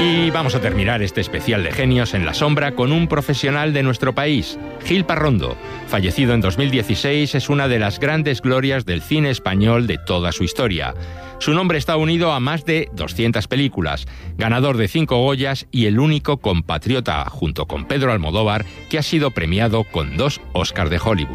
Y vamos a terminar este especial de Genios en la Sombra con un profesional de nuestro país, Gil Parrondo. Fallecido en 2016, es una de las grandes glorias del cine español de toda su historia. Su nombre está unido a más de 200 películas, ganador de 5 Goyas y el único compatriota, junto con Pedro Almodóvar, que ha sido premiado con 2 Oscars de Hollywood.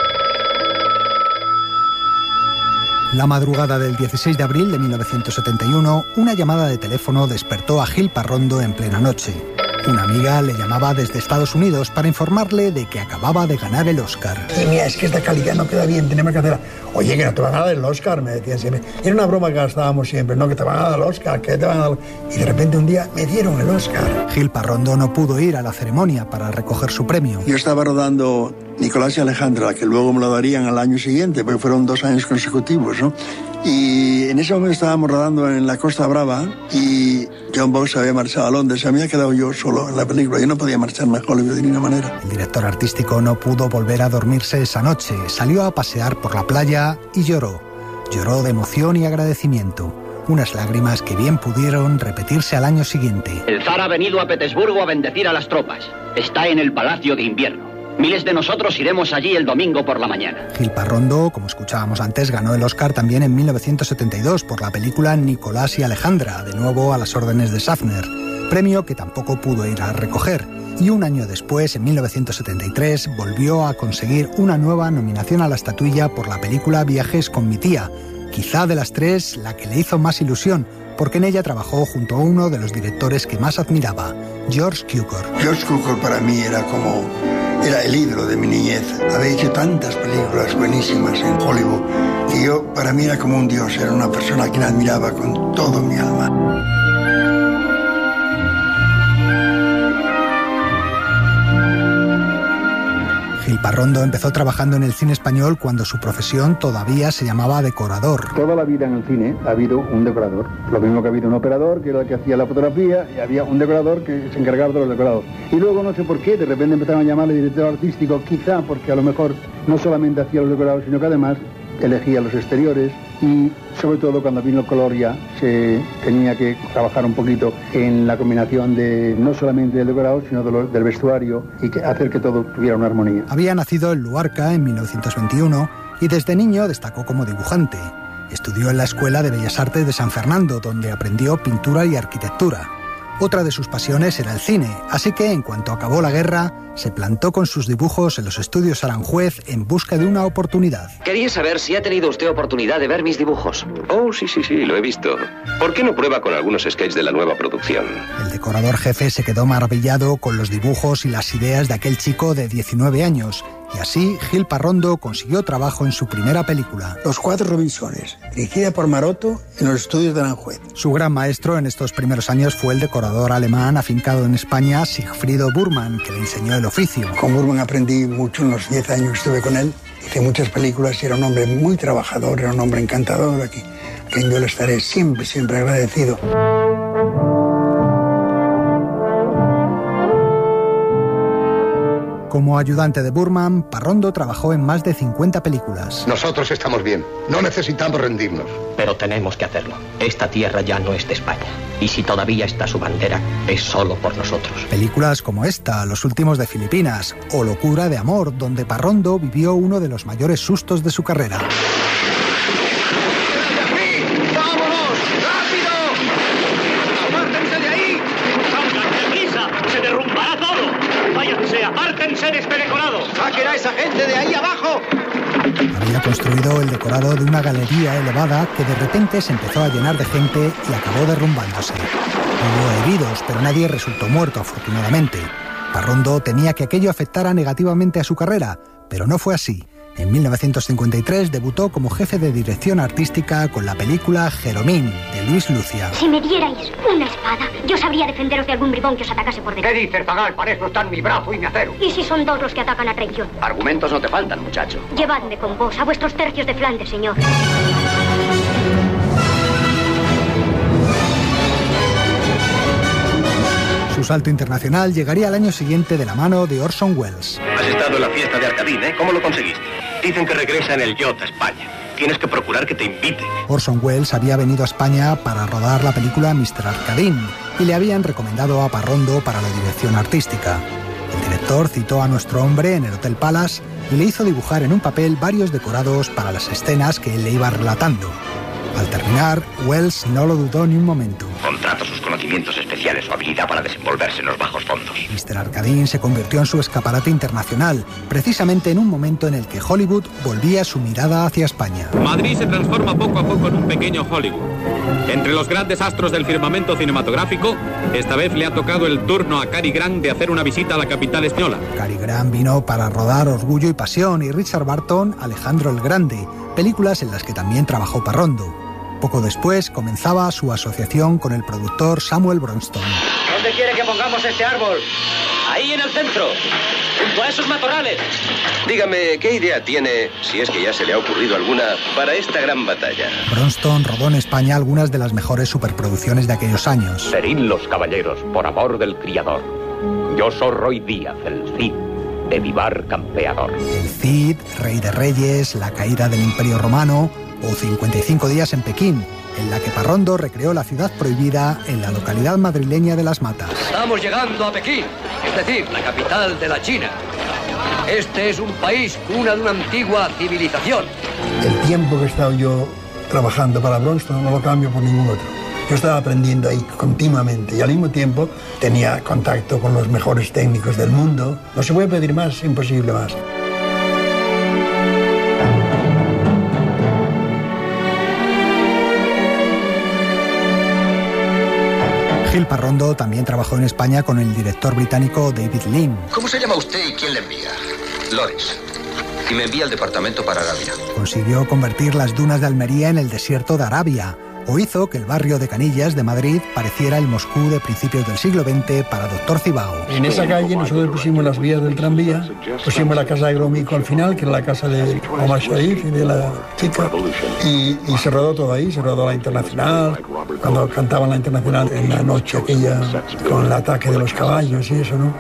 La madrugada del 16 de abril de 1971, una llamada de teléfono despertó a Gil Parrondo en plena noche. Una amiga le llamaba desde Estados Unidos para informarle de que acababa de ganar el Oscar. Mira, es que esta calidad no queda bien, tenemos que hacerla. Oye, que no te van a dar el Oscar, me decían siempre. Era una broma que gastábamos siempre, no, que te van a dar el Oscar, que te van a dar... Y de repente un día me dieron el Oscar. Gil Parrondo no pudo ir a la ceremonia para recoger su premio. Yo estaba rodando Nicolás y Alejandra, que luego me lo darían al año siguiente, porque fueron 2 años consecutivos, ¿no? Y en ese momento estábamos rodando en la Costa Brava y John Box había marchado a Londres. Se me había quedado yo solo en la película. Yo no podía marcharme a Hollywood de ninguna manera. El director artístico no pudo volver a dormirse esa noche. Salió a pasear por la playa y lloró. Lloró de emoción y agradecimiento. Unas lágrimas que bien pudieron repetirse al año siguiente. El zar ha venido a Petersburgo a bendecir a las tropas. Está en el Palacio de Invierno. Miles de nosotros iremos allí el domingo por la mañana. Gil Parrondo, como escuchábamos antes, ganó el Oscar también en 1972 por la película Nicolás y Alejandra, de nuevo a las órdenes de Safner, premio que tampoco pudo ir a recoger. Y un año después, en 1973, volvió a conseguir una nueva nominación a la estatuilla por la película Viajes con mi tía, quizá de las 3 la que le hizo más ilusión, porque en ella trabajó junto a uno de los directores que más admiraba, George Cukor. George Cukor para mí era el ídolo de mi niñez. Había hecho tantas películas buenísimas en Hollywood que para mí era como un dios, era una persona a quien admiraba con todo mi alma. Gil Parrondo empezó trabajando en el cine español cuando su profesión todavía se llamaba decorador. Toda la vida en el cine ha habido un decorador. Lo mismo que ha habido un operador, que era el que hacía la fotografía, y había un decorador que se encargaba de los decorados. Y luego, no sé por qué, de repente empezaron a llamarle director artístico, quizá porque a lo mejor no solamente hacía los decorados, sino que además elegía los exteriores y sobre todo cuando vino el color ya se tenía que trabajar un poquito en la combinación de no solamente del decorado sino del vestuario y hacer que todo tuviera una armonía. Había nacido en Luarca en 1921 y desde niño destacó como dibujante. Estudió en la Escuela de Bellas Artes de San Fernando, donde aprendió pintura y arquitectura. Otra de sus pasiones era el cine, así que en cuanto acabó la guerra, se plantó con sus dibujos en los estudios Aranjuez en busca de una oportunidad. Quería saber si ha tenido usted oportunidad de ver mis dibujos. Oh, sí, lo he visto. ¿Por qué no prueba con algunos sketches de la nueva producción? El decorador jefe se quedó maravillado con los dibujos y las ideas de aquel chico de 19 años. Y así, Gil Parrondo consiguió trabajo en su primera película. Los 4 Robinsones, dirigida por Maroto en los estudios de Aranjuez. Su gran maestro en estos primeros años fue el decorador alemán afincado en España, Sigfrido Burman, que le enseñó el oficio. Con Burman aprendí mucho en los 10 años que estuve con él. Hice muchas películas y era un hombre muy trabajador, era un hombre encantador, a quien yo le estaré siempre agradecido. Como ayudante de Burman, Parrondo trabajó en más de 50 películas. Nosotros estamos bien, no necesitamos rendirnos. Pero tenemos que hacerlo. Esta tierra ya no es de España. Y si todavía está su bandera, es solo por nosotros. Películas como esta, Los últimos de Filipinas, o Locura de amor, donde Parrondo vivió uno de los mayores sustos de su carrera. ¡Saquen a esa gente de ahí abajo! Había construido el decorado de una galería elevada que de repente se empezó a llenar de gente y acabó derrumbándose. Hubo heridos, pero nadie resultó muerto, afortunadamente. Parrondo temía que aquello afectara negativamente a su carrera, pero no fue así. En 1953 debutó como jefe de dirección artística con la película Jeromín, de Luis Lucia. Si me dierais una espada, yo sabría defenderos de algún bribón que os atacase por detrás. ¿Qué dices, Zagal? Para eso están mi brazo y mi acero. ¿Y si son 2 los que atacan a traición? Argumentos no te faltan, muchacho. Llevadme con vos a vuestros tercios de Flandes, señor. Su salto internacional llegaría al año siguiente de la mano de Orson Welles. Has estado en la fiesta de Arcadín, ¿eh? ¿Cómo lo conseguiste? Dicen que regresa en el yacht a España. Tienes que procurar que te invite. Orson Welles había venido a España para rodar la película Mr. Arcadín, y le habían recomendado a Parrondo para la dirección artística. El director citó a nuestro hombre en el Hotel Palace y le hizo dibujar en un papel varios decorados para las escenas que él le iba relatando. Al terminar, Wells no lo dudó ni un momento. Contrato sus conocimientos especiales, su habilidad para desenvolverse en los bajos fondos. Mr. Arkadin se convirtió en su escaparate internacional, precisamente en un momento en el que Hollywood volvía su mirada hacia España. Madrid se transforma poco a poco en un pequeño Hollywood. Entre los grandes astros del firmamento cinematográfico, esta vez le ha tocado el turno a Cary Grant de hacer una visita a la capital española. Cary Grant vino para rodar Orgullo y Pasión y Richard Burton, Alejandro el Grande, películas en las que también trabajó Parrondo. Poco después comenzaba su asociación con el productor Samuel Bronston. ¿Dónde quiere que pongamos este árbol? Ahí en el centro, junto a esos matorrales. Dígame, ¿qué idea tiene, si es que ya se le ha ocurrido alguna, para esta gran batalla? Bronston rodó en España algunas de las mejores superproducciones de aquellos años. Serid los caballeros, por amor del criador. Yo soy Roy Díaz, el Cid, de Vivar Campeador. El Cid, Rey de Reyes, La caída del Imperio Romano o 55 días en Pekín, en la que Parrondo recreó la ciudad prohibida en la localidad madrileña de Las Matas. Estamos llegando a Pekín, es decir, la capital de la China. Este es un país cuna de una antigua civilización. El tiempo que he estado yo trabajando para Bronston no lo cambio por ningún otro. Yo estaba aprendiendo ahí continuamente y al mismo tiempo tenía contacto con los mejores técnicos del mundo. No se puede pedir más, es imposible más. Gil Parrondo también trabajó en España con el director británico David Lean. ¿Cómo se llama usted y quién le envía? Lawrence. Y me envía al departamento para Arabia. Consiguió convertir las dunas de Almería en el desierto de Arabia, o hizo que el barrio de Canillas de Madrid pareciera el Moscú de principios del siglo XX para Dr. Cibao. En esa calle nosotros pusimos las vías del tranvía, pusimos la casa de Gromyko al final, que era la casa de Omar Sharif y de la chica, y se rodó todo ahí, se rodó la Internacional, cuando cantaban la Internacional en la noche aquella con el ataque de los caballos y eso, ¿no?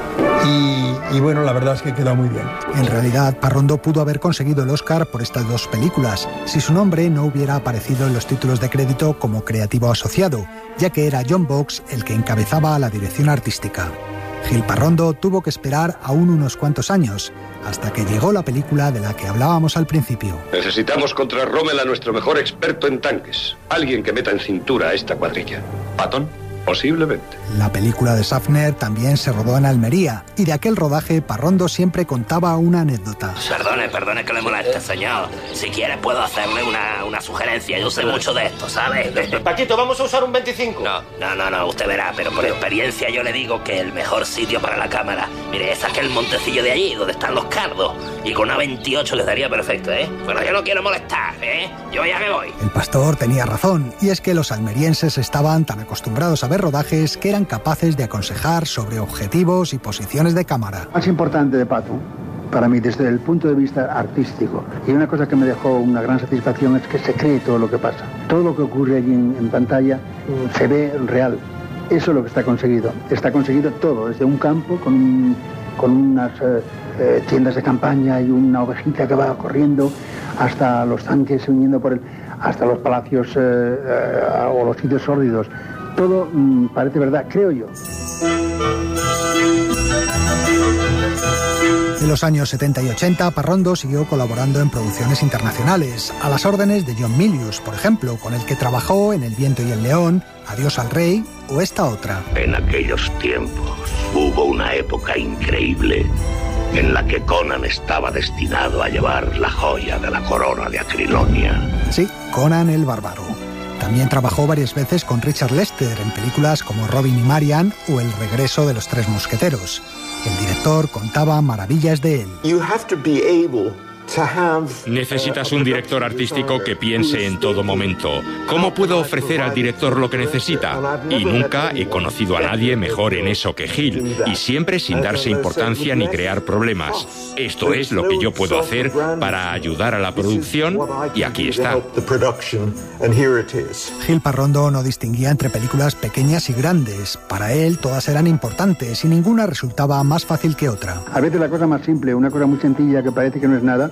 Y bueno, la verdad es que quedó muy bien. En realidad, Parrondo pudo haber conseguido el Oscar por estas dos películas, si su nombre no hubiera aparecido en los títulos de crédito como creativo asociado, ya que era John Box el que encabezaba la dirección artística. Gil Parrondo tuvo que esperar aún unos cuantos años, hasta que llegó la película de la que hablábamos al principio. Necesitamos contra Rommel a nuestro mejor experto en tanques. Alguien que meta en cintura a esta cuadrilla. ¿Patton? Posiblemente. La película de Safner también se rodó en Almería, y de aquel rodaje Parrondo siempre contaba una anécdota. Perdone que le moleste, señor. Si quiere puedo hacerle una sugerencia. Yo sé mucho de esto, ¿sabe? Paquito, ¿vamos a usar un 25? No, usted verá, pero por experiencia yo le digo que el mejor sitio para la cámara, mire, es aquel montecillo de allí, donde están los cardos. Y con una 28 les daría perfecto, ¿eh? Pero yo no quiero molestar, ¿eh? Yo ya me voy. El pastor tenía razón, y es que los almerienses estaban tan acostumbrados a ver rodajes que eran capaces de aconsejar sobre objetivos y posiciones de cámara. Más importante de Patton, para mí desde el punto de vista artístico, y una cosa que me dejó una gran satisfacción es que se cree todo lo que pasa. Todo lo que ocurre allí en pantalla se ve real. Eso es lo que está conseguido. Está conseguido todo, desde un campo con unas tiendas de campaña y una ovejita que va corriendo, hasta los tanques viniendo hasta los palacios o los sitios sórdidos. Todo parece verdad, creo yo. En los años 70 y 80, Parrondo siguió colaborando en producciones internacionales, a las órdenes de John Milius, por ejemplo, con el que trabajó en El viento y el león, Adiós al rey o esta otra. En aquellos tiempos hubo una época increíble en la que Conan estaba destinado a llevar la joya de la corona de Acrilonia. Sí, Conan el Bárbaro. También trabajó varias veces con Richard Lester en películas como Robin y Marian o El regreso de los tres mosqueteros. El director contaba maravillas de él. Necesitas un director artístico que piense en todo momento. ¿Cómo puedo ofrecer al director lo que necesita? Y nunca he conocido a nadie mejor en eso que Gil, y siempre sin darse importancia ni crear problemas. Esto es lo que yo puedo hacer para ayudar a la producción, y aquí está. Gil Parrondo no distinguía entre películas pequeñas y grandes. Para él todas eran importantes y ninguna resultaba más fácil que otra. A veces la cosa más simple, una cosa muy sencilla que parece que no es nada,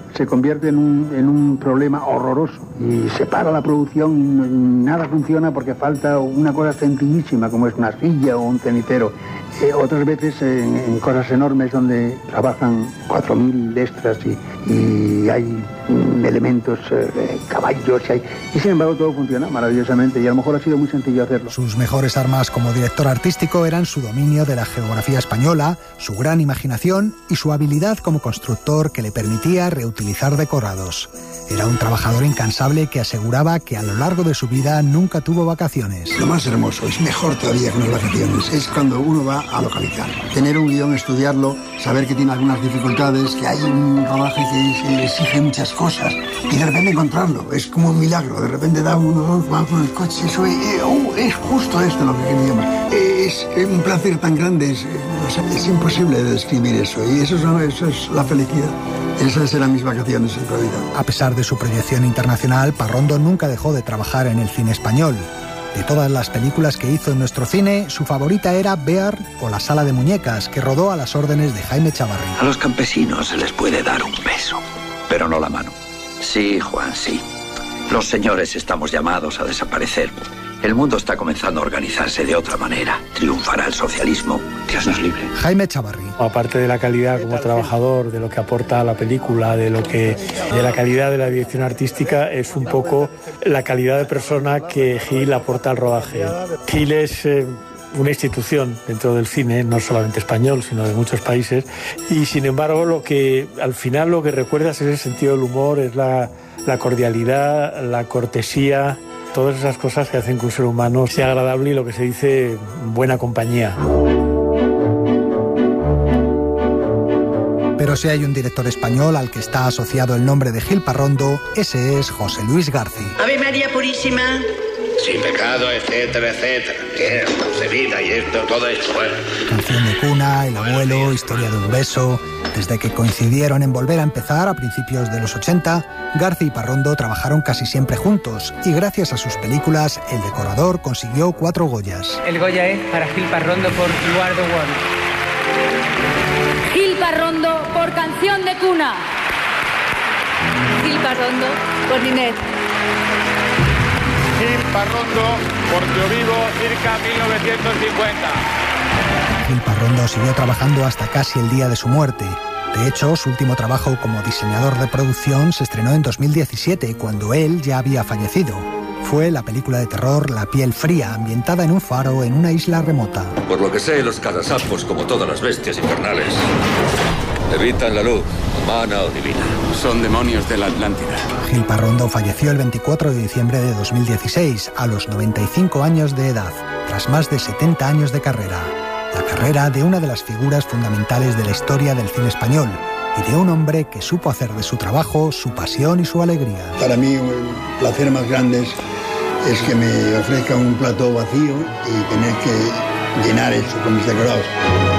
se convierte en un problema horroroso y se para la producción y nada funciona porque falta una cosa sencillísima como es una silla o un cenicero. Otras veces en cosas enormes donde trabajan 4.000 extras y hay elementos, caballos, y sin embargo todo funciona maravillosamente y a lo mejor ha sido muy sencillo hacerlo. Sus mejores armas como director artístico eran su dominio de la geografía española, su gran imaginación y su habilidad como constructor que le permitía reutilizar decorados. Era un trabajador incansable que aseguraba que a lo largo de su vida nunca tuvo vacaciones. Lo más hermoso, es mejor todavía que unas vacaciones, es cuando uno va a localizar. Tener un guión, estudiarlo, saber que tiene algunas dificultades, que hay un rodaje que exige muchas cosas y de repente encontrarlo, es como un milagro. De repente da uno, va con el coche, eso es justo esto lo que queríamos. Es un placer tan grande, es imposible de describir eso y eso es la felicidad. Esas eran mis vacaciones en realidad. A pesar de su proyección internacional, Parrondo nunca dejó de trabajar en el cine español. De todas las películas que hizo en nuestro cine, su favorita era Bear o La Sala de Muñecas, que rodó a las órdenes de Jaime Chavarri. A los campesinos se les puede dar un beso, pero no la mano. Sí, Juan, sí. Los señores estamos llamados a desaparecer. El mundo está comenzando a organizarse de otra manera. Triunfará el socialismo. Dios nos libre. Jaime Chavarri. Aparte de la calidad como trabajador, de lo que aporta a la película, de la calidad de la dirección artística, es un poco la calidad de persona que Gil aporta al rodaje. Gil es una institución dentro del cine, no solamente español, sino de muchos países, y sin embargo al final lo que recuerdas es el sentido del humor, es la cordialidad, la cortesía, todas esas cosas que hacen que un ser humano sea agradable y lo que se dice buena compañía. Pero si hay un director español al que está asociado el nombre de Gil Parrondo, ese es José Luis Garci. Ave María Purísima. Sin pecado, etcétera, etcétera. Bien, concebida y esto, todo esto, bueno. Canción de cuna, El abuelo, Historia de un beso. Desde que coincidieron en Volver a empezar a principios de los 80, Garci y Parrondo trabajaron casi siempre juntos y gracias a sus películas, el decorador consiguió 4 Goyas. El Goya es para Gil Parrondo por You Are the One. Gil Parrondo por Canción de cuna. Gil Parrondo por Ninet. Gil Parrondo por Yo Vivo, circa 1950. Gil Parrondo siguió trabajando hasta casi el día de su muerte. De hecho, su último trabajo como diseñador de producción se estrenó en 2017, cuando él ya había fallecido. Fue la película de terror La piel fría, ambientada en un faro en una isla remota. Por lo que sé, los cazasapos, como todas las bestias infernales, evitan la luz, humana o divina. Son demonios de la Atlántida. Gil Parrondo falleció el 24 de diciembre de 2016, a los 95 años de edad, tras más de 70 años de carrera. La carrera de una de las figuras fundamentales de la historia del cine español y de un hombre que supo hacer de su trabajo su pasión y su alegría. Para mí el placer más grande es que me ofrezca un plato vacío y tener que llenar eso con mis decorados.